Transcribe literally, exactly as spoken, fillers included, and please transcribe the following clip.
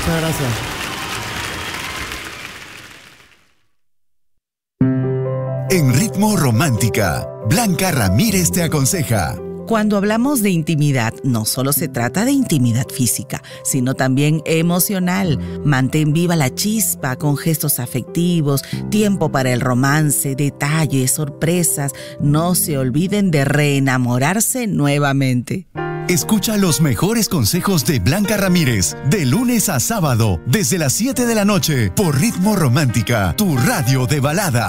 Muchas gracias. En Ritmo Romántica, Blanca Ramírez te aconseja. Cuando hablamos de intimidad, no solo se trata de intimidad física, sino también emocional. Mantén viva la chispa con gestos afectivos, tiempo para el romance, detalles, sorpresas. No se olviden de reenamorarse nuevamente. Escucha los mejores consejos de Blanca Ramírez, de lunes a sábado, desde las siete de la noche, por Ritmo Romántica, tu radio de balada.